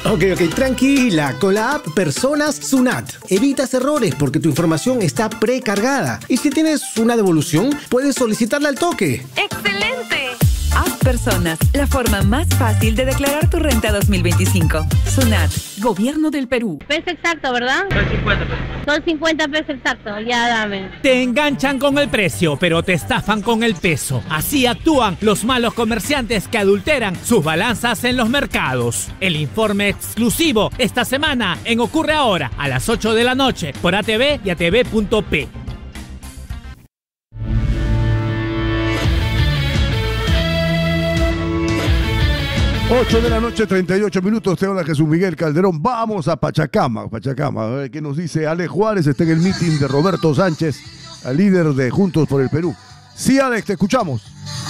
Ok, tranquila. Con la app Personas Sunat evitas errores porque tu información está precargada. Y si tienes una devolución, puedes solicitarla al toque. ¡Excelente! App Personas, la forma más fácil de declarar tu renta 2025. Sunat, Gobierno del Perú. Peso exacto, ¿verdad? Son 50 pesos. Son 50 pesos exactos, ya dame. Te enganchan con el precio, pero te estafan con el peso. Así actúan los malos comerciantes que adulteran sus balanzas en los mercados. El informe exclusivo esta semana en Ocurre Ahora a las 8 de la noche por ATV y ATV.p. 8 de la noche, 38 minutos. Te habla Jesús Miguel Calderón. Vamos a Pachacama. A ver qué nos dice Alex Juárez. Está en el meeting de Roberto Sánchez, al líder de Juntos por el Perú. Sí, Alex, te escuchamos.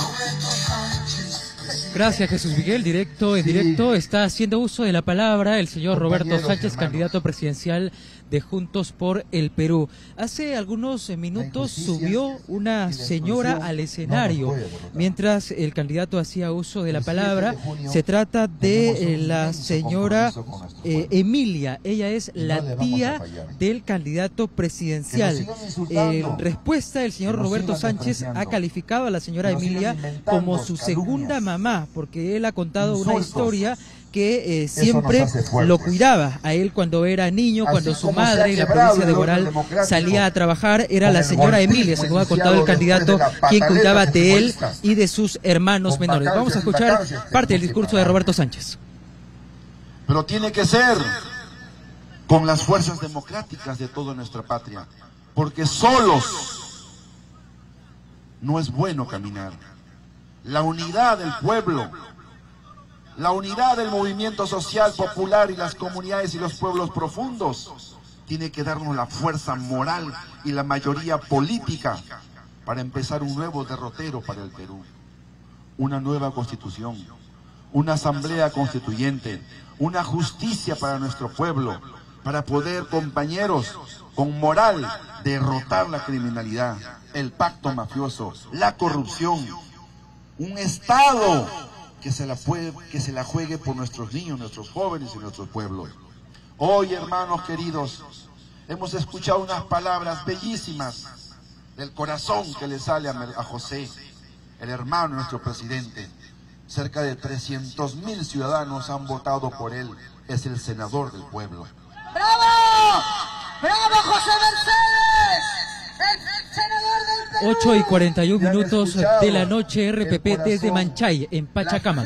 Gracias, Jesús Miguel. En directo está haciendo uso de la palabra el señor Roberto Sánchez, candidato presidencial de Juntos por el Perú. Hace algunos minutos subió una señora al escenario mientras el candidato hacía uso de la palabra. Se trata de la señora Emilia. Ella es la tía del candidato presidencial. En respuesta, el señor Roberto Sánchez ha calificado a la señora Emilia como su segunda mamá, porque él ha contado una historia que siempre lo cuidaba a él cuando era niño, cuando su madre en la provincia de Huaral salía a trabajar. Era la señora Emilia, según ha contado el candidato, quien cuidaba de él y de sus hermanos menores. Vamos a escuchar parte del discurso de Roberto Sánchez. Pero tiene que ser con las fuerzas democráticas de toda nuestra patria, porque solos no es bueno caminar. La unidad del pueblo, la unidad del movimiento social popular y las comunidades y los pueblos profundos tiene que darnos la fuerza moral y la mayoría política para empezar un nuevo derrotero para el Perú, una nueva constitución, una asamblea constituyente, una justicia para nuestro pueblo, para poder, compañeros, con moral, derrotar la criminalidad, el pacto mafioso, la corrupción, un Estado que se la juegue por nuestros niños, nuestros jóvenes y nuestros pueblos. Hoy, hermanos queridos, hemos escuchado unas palabras bellísimas del corazón que le sale a José, el hermano de nuestro presidente. Cerca de 300.000 ciudadanos han votado por él. Es el senador del pueblo. ¡Bravo! ¡Bravo, José Mercedes! ¡El senador del Perú! 8:41 de la noche, RPP desde Manchay, en Pachacama.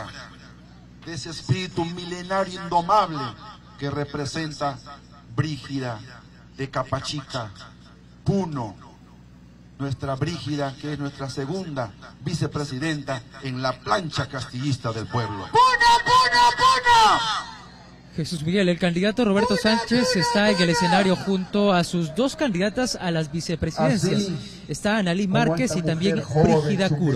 De ese espíritu milenario indomable que representa Brígida de Capachica, Puno, nuestra Brígida, que es nuestra segunda vicepresidenta en la plancha castillista del pueblo. ¡Puno, Puno, Puno! Jesús Miguel, el candidato Roberto Sánchez está en el escenario junto a sus dos candidatas a las vicepresidencias. Está Analí Márquez y también Brígida Curo.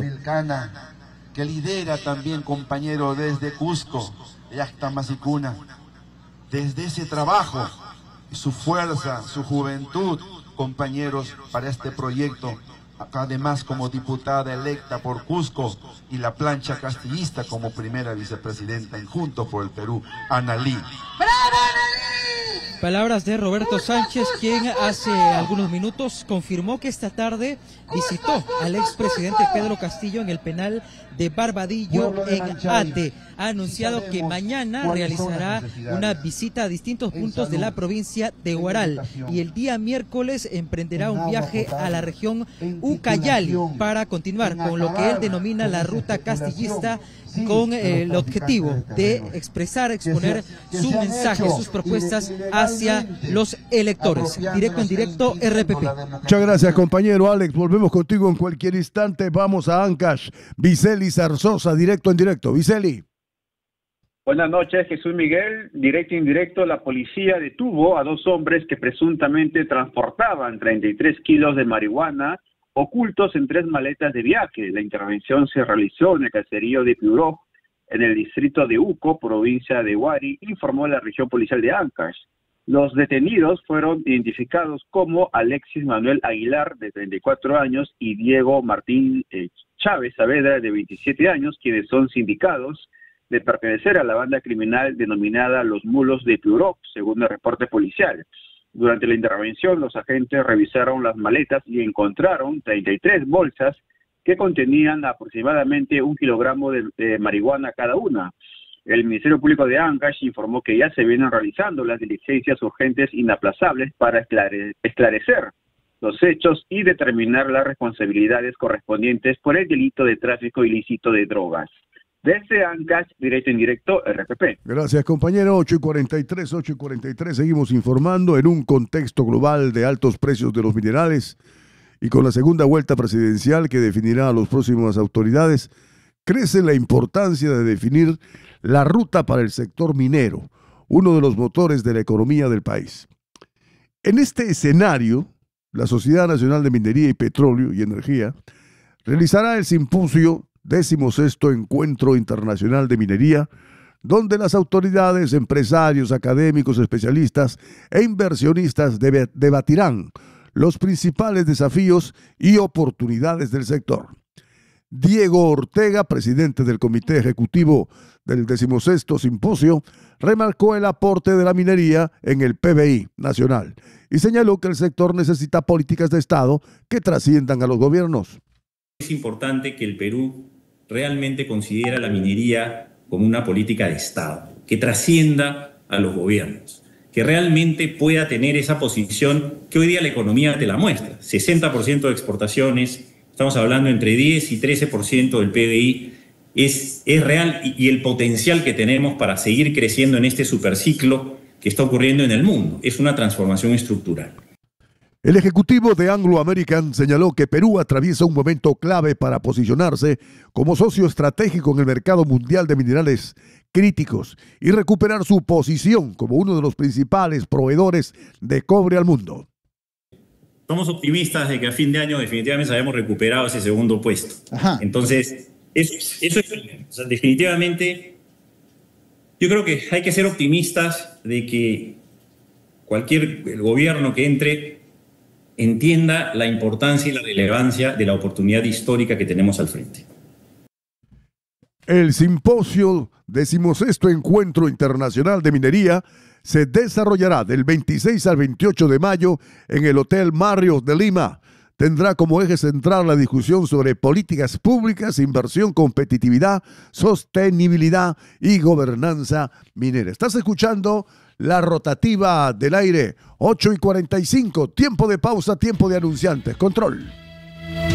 Que lidera también, compañero, desde Cusco, Yactamasicuna. Desde ese trabajo, su fuerza, su juventud, compañeros, para este proyecto, además como diputada electa por Cusco y la plancha castillista como primera vicepresidenta en Juntos por el Perú, Analí. ¡Bravo, Analí! Palabras de Roberto Sánchez, quien hace algunos minutos confirmó que esta tarde visitó al expresidente Pedro Castillo en el penal de Barbadillo en Ate. Ha anunciado que mañana realizará una visita a distintos puntos de la provincia de Huaral y el día miércoles emprenderá un viaje a la región Ucayali para continuar con lo que él denomina la ruta castillista, con el objetivo de exponer su mensaje, sus propuestas hacia los electores. Directo en directo, RPP. Muchas gracias, compañero Alex. Volvemos contigo en cualquier instante. Vamos a Ancash. Viceli Zarzosa, directo en directo. Viceli. Buenas noches, Jesús Miguel. Directo en directo, la policía detuvo a dos hombres que presuntamente transportaban 33 kilos de marihuana ocultos en 3 maletas de viaje. La intervención se realizó en el caserío de Piuró, en el distrito de Uco, provincia de Huari, informó la región policial de Ancash. Los detenidos fueron identificados como Alexis Manuel Aguilar, de 34 años, y Diego Martín Chávez Saavedra, de 27 años, quienes son sindicados de pertenecer a la banda criminal denominada Los Mulos de Piurop, según el reporte policial. Durante la intervención, los agentes revisaron las maletas y encontraron 33 bolsas que contenían aproximadamente 1 kilogramo de marihuana cada una. El Ministerio Público de Ancash informó que ya se vienen realizando las diligencias urgentes inaplazables para esclarecer los hechos y determinar las responsabilidades correspondientes por el delito de tráfico ilícito de drogas. Desde Ancash, directo en directo, RPP. Gracias, compañero. 8:43, seguimos informando en un contexto global de altos precios de los minerales y con la segunda vuelta presidencial que definirá a las próximas autoridades, crece la importancia de definir la ruta para el sector minero, uno de los motores de la economía del país. En este escenario, la Sociedad Nacional de Minería y Petróleo y Energía realizará el simposio 16º Encuentro Internacional de Minería, donde las autoridades, empresarios, académicos, especialistas e inversionistas debatirán los principales desafíos y oportunidades del sector. Diego Ortega, presidente del Comité Ejecutivo del 16º Simposio, remarcó el aporte de la minería en el PBI nacional y señaló que el sector necesita políticas de Estado que trasciendan a los gobiernos. Es importante que el Perú realmente considere la minería como una política de Estado, que trascienda a los gobiernos, que realmente pueda tener esa posición que hoy día la economía te la muestra. 60% de exportaciones, estamos hablando entre 10 y 13% del PBI, es real y el potencial que tenemos para seguir creciendo en este superciclo que está ocurriendo en el mundo. Es una transformación estructural. El ejecutivo de Anglo American señaló que Perú atraviesa un momento clave para posicionarse como socio estratégico en el mercado mundial de minerales críticos y recuperar su posición como uno de los principales proveedores de cobre al mundo. Somos optimistas de que a fin de año definitivamente hayamos recuperado ese segundo puesto. Ajá. Entonces, eso es, o sea, definitivamente, yo creo que hay que ser optimistas de que el gobierno que entre entienda la importancia y la relevancia de la oportunidad histórica que tenemos al frente. El simposio 16º Encuentro Internacional de Minería se desarrollará del 26 al 28 de mayo en el Hotel Marriott de Lima. Tendrá como eje central la discusión sobre políticas públicas, inversión, competitividad, sostenibilidad y gobernanza minera. Estás escuchando la rotativa del aire, 8:45, tiempo de pausa, tiempo de anunciantes. Control.